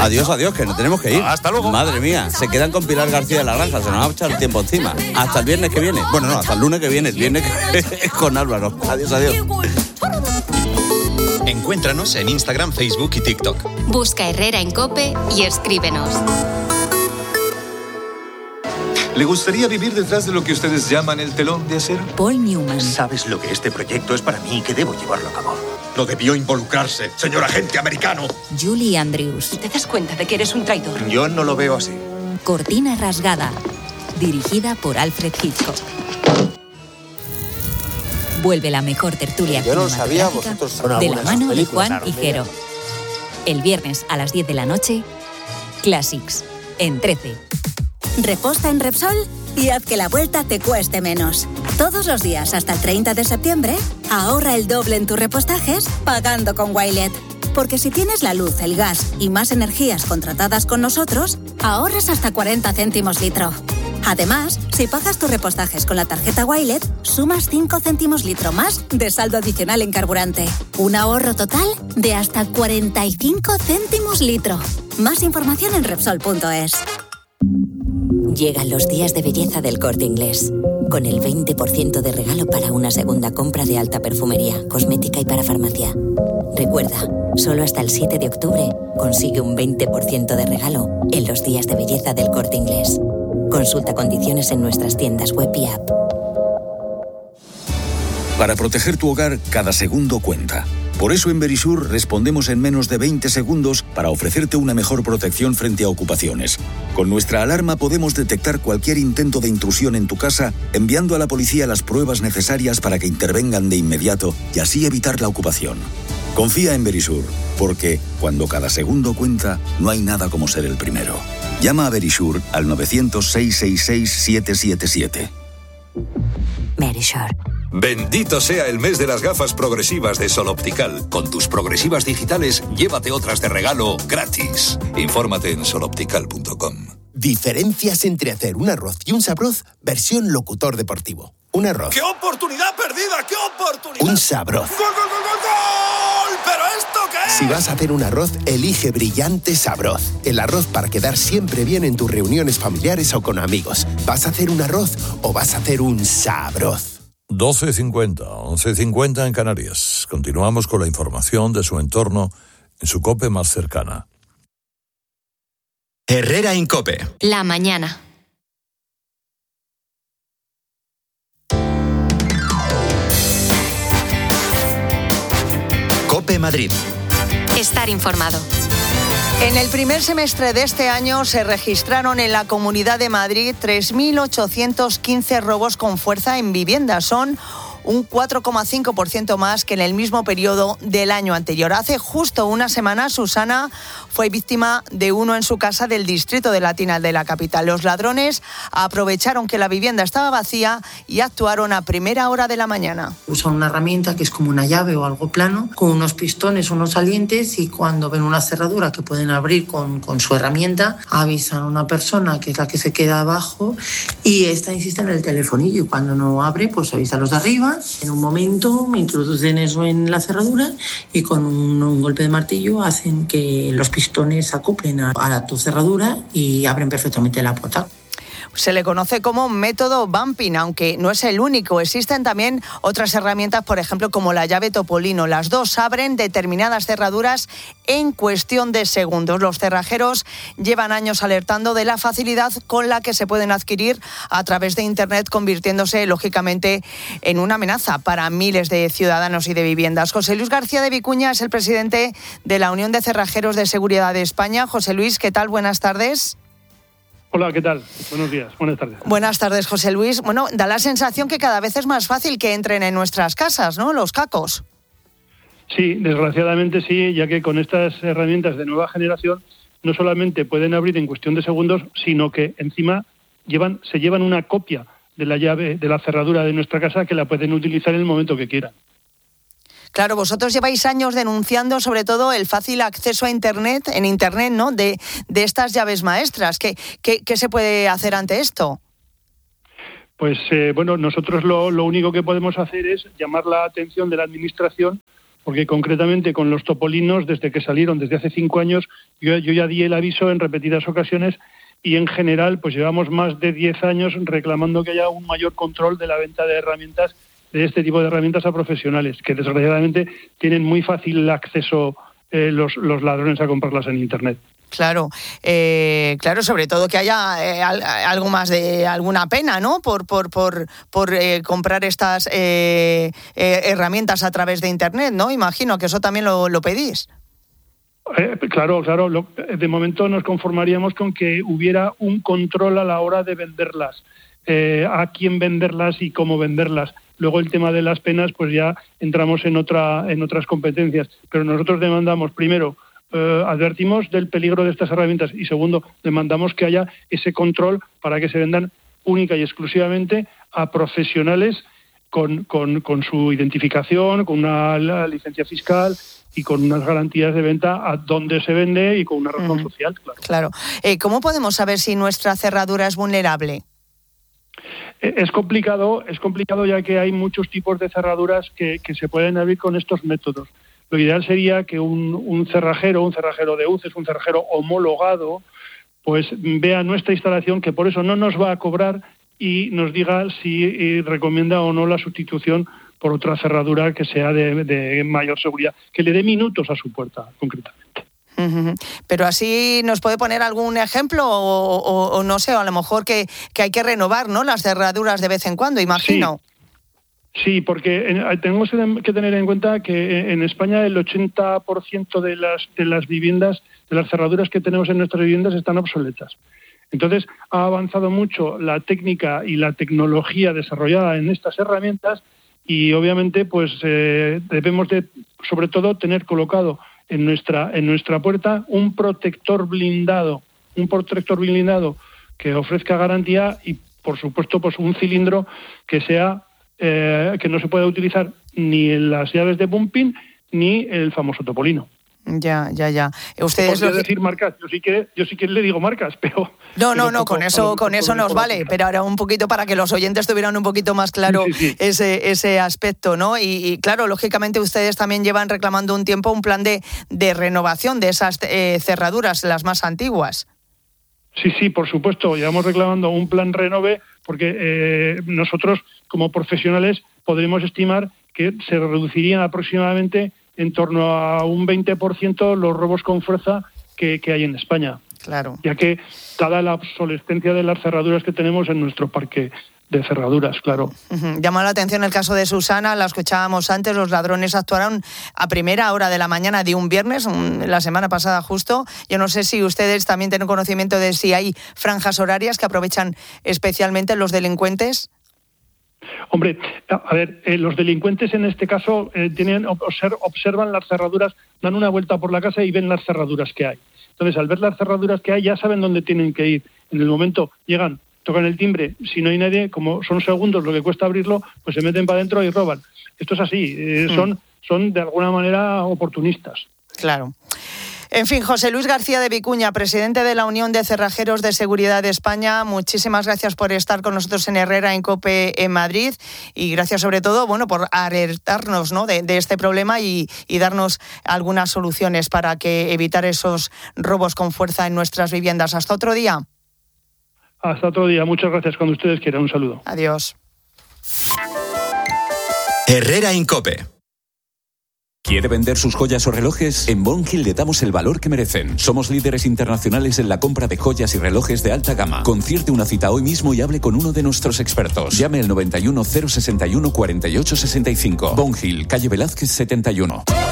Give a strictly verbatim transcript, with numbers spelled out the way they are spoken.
Adiós, adiós, que no tenemos que ir. Hasta luego. Madre mía, se quedan con Pilar García de la Granja, se nos va a echar el tiempo encima. Hasta el viernes que viene. Bueno, no, hasta el lunes que viene. El viernes que... con Álvaro. Adiós, adiós. Encuéntranos en Instagram, Facebook y TikTok. Busca Herrera en COPE y escríbenos. ¿Le gustaría vivir detrás de lo que ustedes llaman el telón de acero? Paul Newman. ¿Sabes lo que este proyecto es para mí y que debo llevarlo a cabo? No debió involucrarse, señor agente americano. Julie Andrews. ¿Te das cuenta de que eres un traidor? Yo no lo veo así. Cortina rasgada. Dirigida por Alfred Hitchcock. Vuelve la mejor tertulia Yo no sabía, vosotros de la mano de Juan Higuero. El viernes a las diez de la noche, Classics, en trece. Reposta en Repsol y haz que la vuelta te cueste menos. Todos los días hasta el treinta de septiembre, ahorra el doble en tus repostajes pagando con Wilet. Porque si tienes la luz, el gas y más energías contratadas con nosotros, ahorras hasta cuarenta céntimos litro. Además, si pagas tus repostajes con la tarjeta Wilet, sumas cinco céntimos litro más de saldo adicional en carburante. Un ahorro total de hasta cuarenta y cinco céntimos litro. Más información en Repsol punto es. Llegan los días de belleza del Corte Inglés, con el veinte por ciento de regalo para una segunda compra de alta perfumería, cosmética y para farmacia. Recuerda, solo hasta el siete de octubre consigue un veinte por ciento de regalo en los días de belleza del Corte Inglés. Consulta condiciones en nuestras tiendas web y app. Para proteger tu hogar, cada segundo cuenta. Por eso en Verisur respondemos en menos de veinte segundos para ofrecerte una mejor protección frente a ocupaciones. Con nuestra alarma podemos detectar cualquier intento de intrusión en tu casa, enviando a la policía las pruebas necesarias para que intervengan de inmediato y así evitar la ocupación. Confía en Verisur, porque cuando cada segundo cuenta, no hay nada como ser el primero. Llama a Verisur al novecientos, seiscientos sesenta y seis, setecientos setenta y siete. Verisur. Bendito sea el mes de las gafas progresivas de Sol Optical. Con tus progresivas digitales, llévate otras de regalo gratis. Infórmate en sol optical punto com. Diferencias entre hacer un arroz y un sabroz, versión locutor deportivo. Un arroz. ¡Qué oportunidad perdida! ¡Qué oportunidad! Un sabroz. ¡Gol, gol, gol, gol, gol! ¿Pero esto qué es? Si vas a hacer un arroz, elige Brillante Sabroz. El arroz para quedar siempre bien en tus reuniones familiares o con amigos. ¿Vas a hacer un arroz o vas a hacer un sabroz? doce cincuenta, once cincuenta en Canarias. Continuamos con la información de su entorno en su COPE más cercana. Herrera en COPE. La mañana. COPE Madrid. Estar informado. En el primer semestre de este año se registraron en la Comunidad de Madrid tres mil ochocientos quince robos con fuerza en viviendas. Son un cuatro coma cinco por ciento más que en el mismo periodo del año anterior. Hace justo una semana, Susana fue víctima de uno en su casa del distrito de Latina de la capital. Los ladrones aprovecharon que la vivienda estaba vacía y actuaron a primera hora de la mañana. Usan una herramienta que es como una llave o algo plano, con unos pistones, unos salientes, y cuando ven una cerradura que pueden abrir con, con su herramienta, avisan a una persona que es la que se queda abajo y esta insiste en el telefonillo, y cuando no abre, pues avisa a los de arriba. En un momento me introducen eso en la cerradura y con un, un golpe de martillo hacen que los pistones acoplen a, a tu cerradura y abren perfectamente la puerta. Se le conoce como método bumping, aunque no es el único. Existen también otras herramientas, por ejemplo, como la llave Topolino. Las dos abren determinadas cerraduras en cuestión de segundos. Los cerrajeros llevan años alertando de la facilidad con la que se pueden adquirir a través de Internet, convirtiéndose, lógicamente, en una amenaza para miles de ciudadanos y de viviendas. José Luis García de Vicuña es el presidente de la Unión de Cerrajeros de Seguridad de España. José Luis, ¿qué tal? Buenas tardes. Hola, ¿qué tal? Buenos días, buenas tardes. Buenas tardes, José Luis. Bueno, da la sensación que cada vez es más fácil que entren en nuestras casas, ¿no?, los cacos. Sí, desgraciadamente sí, ya que con estas herramientas de nueva generación no solamente pueden abrir en cuestión de segundos, sino que encima llevan, se llevan una copia de la llave, de la cerradura de nuestra casa, que la pueden utilizar en el momento que quieran. Claro, vosotros lleváis años denunciando sobre todo el fácil acceso a Internet, en Internet, ¿no?, de, de estas llaves maestras. ¿Qué, qué, qué se puede hacer ante esto? Pues, eh, bueno, nosotros lo, lo único que podemos hacer es llamar la atención de la Administración porque concretamente con los topolinos, desde que salieron, desde hace cinco años, yo, yo ya di el aviso en repetidas ocasiones y en general pues llevamos más de diez años reclamando que haya un mayor control de la venta de herramientas, de este tipo de herramientas a profesionales, que desgraciadamente tienen muy fácil acceso eh, los, los ladrones a comprarlas en Internet. Claro, eh, claro, sobre todo que haya eh, algo más de alguna pena, ¿no? Por por por por eh, comprar estas eh, eh, herramientas a través de Internet, ¿no? Imagino que eso también lo, lo pedís. Eh, claro, claro. Lo, de momento nos conformaríamos con que hubiera un control a la hora de venderlas, eh, a quién venderlas y cómo venderlas. Luego el tema de las penas, pues ya entramos en otra en otras competencias. Pero nosotros demandamos primero. Uh, advertimos del peligro de estas herramientas y segundo, demandamos que haya ese control para que se vendan única y exclusivamente a profesionales con, con, con su identificación, con una licencia fiscal y con unas garantías de venta a dónde se vende y con una razón uh-huh. social. Claro. claro. Eh, ¿Cómo podemos saber si nuestra cerradura es vulnerable? Eh, es complicado, es complicado ya que hay muchos tipos de cerraduras que, que se pueden abrir con estos métodos. Lo ideal sería que un, un cerrajero, un cerrajero de U C E S, un cerrajero homologado, pues vea nuestra instalación, que por eso no nos va a cobrar y nos diga si eh, recomienda o no la sustitución por otra cerradura que sea de, de mayor seguridad, que le dé minutos a su puerta, concretamente. Uh-huh. Pero así nos puede poner algún ejemplo o, o, o no sé, o a lo mejor que, que hay que renovar, ¿no?, las cerraduras de vez en cuando, imagino. Sí. Sí, porque tenemos que tener en cuenta que en España el ochenta por ciento de las de las viviendas, de las cerraduras que tenemos en nuestras viviendas están obsoletas. Entonces, ha avanzado mucho la técnica y la tecnología desarrollada en estas herramientas y obviamente pues eh, debemos de, sobre todo, tener colocado en nuestra en nuestra puerta un protector blindado, un protector blindado que ofrezca garantía y, por supuesto, pues un cilindro que sea Eh, que no se pueda utilizar ni en las llaves de bumping ni el famoso topolino. Ya, ya, ya. Ustedes Podría lo... decir marcas, yo sí que yo sí que le digo marcas, pero no, no, pero no, poco, con eso, con eso nos vale, pero ahora un poquito para que los oyentes tuvieran un poquito más claro sí, sí, sí. ese ese aspecto, ¿no? Y, y claro, lógicamente ustedes también llevan reclamando un tiempo un plan de, de renovación de esas eh, cerraduras, las más antiguas. Sí, sí, por supuesto, llevamos reclamando un plan renove porque eh, nosotros como profesionales podremos estimar que se reducirían aproximadamente en torno a un veinte por ciento los robos con fuerza que, que hay en España. Claro. Ya que dada la obsolescencia de las cerraduras que tenemos en nuestro parque de cerraduras, claro. Uh-huh. Llama la atención el caso de Susana, la escuchábamos antes, los ladrones actuaron a primera hora de la mañana de un viernes, un, la semana pasada justo. Yo no sé si ustedes también tienen conocimiento de si hay franjas horarias que aprovechan especialmente los delincuentes. Hombre, a ver, eh, los delincuentes en este caso eh, tienen, observ, observan las cerraduras, dan una vuelta por la casa y ven las cerraduras que hay. Entonces, al ver las cerraduras que hay, ya saben dónde tienen que ir. En el momento llegan, tocan el timbre, si no hay nadie, como son segundos lo que cuesta abrirlo, pues se meten para adentro y roban. Esto es así, eh, mm. son, son de alguna manera oportunistas. Claro. En fin, José Luis García de Vicuña, presidente de la Unión de Cerrajeros de Seguridad de España, muchísimas gracias por estar con nosotros en Herrera en COPE en Madrid y gracias sobre todo, bueno, por alertarnos, ¿no?, de, de este problema y, y darnos algunas soluciones para que evitar esos robos con fuerza en nuestras viviendas. Hasta otro día. Hasta otro día. Muchas gracias. Cuando ustedes quieran. Un saludo. Adiós. Herrera en COPE. ¿Quiere vender sus joyas o relojes? En Bon Hill le damos el valor que merecen. Somos líderes internacionales en la compra de joyas y relojes de alta gama. Concierte una cita hoy mismo y hable con uno de nuestros expertos. Llame al noventa y uno cero sesenta y uno cuarenta y ocho sesenta y cinco. Bon Hill, calle Velázquez setenta y uno.